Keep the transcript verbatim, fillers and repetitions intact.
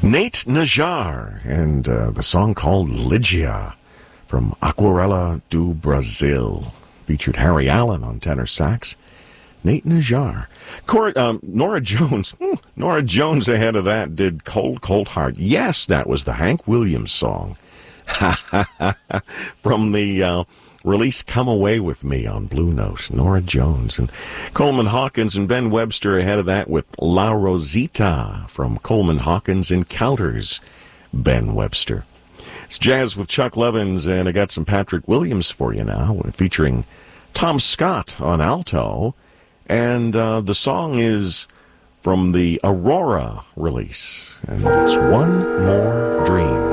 Nate Najar and uh, the song called Ligia from Aquarela do Brasil. Featured Harry Allen on tenor sax. Nate Najar. Cor- um, Nora Jones. Nora Jones ahead of that did Cold, Cold Heart. Yes, that was the Hank Williams song. From the uh, release Come Away With Me on Blue Note. Nora Jones. And Coleman Hawkins and Ben Webster ahead of that with La Rosita from Coleman Hawkins Encounters. Ben Webster. It's Jazz with Chuck Levins, and I got some Patrick Williams for you now, featuring Tom Scott on alto. And uh, the song is from the Aurora release, and it's One More Dream.